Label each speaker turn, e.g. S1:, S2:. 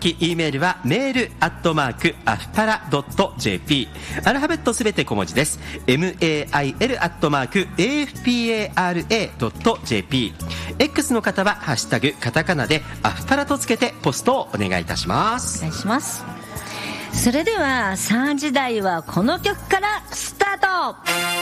S1: 先 E メールはメールアットマークアフパラ .jp、 アルファベットすべて小文字です。 mail アットマーク afpara.jp。 X の方はハッシュタグカタカナでアフパラとつけてポストをお願いいたします。
S2: お願いします。それでは3時台はこの曲からスタート。